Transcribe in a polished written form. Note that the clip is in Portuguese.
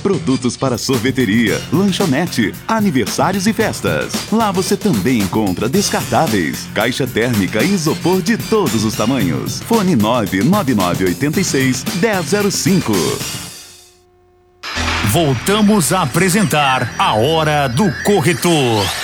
produtos para sorveteria, lanchonete, aniversários e festas. Lá você também encontra descartáveis, caixa térmica e isopor de todos os tamanhos. Fone 99986-1005. Voltamos a apresentar a Hora do Corretor.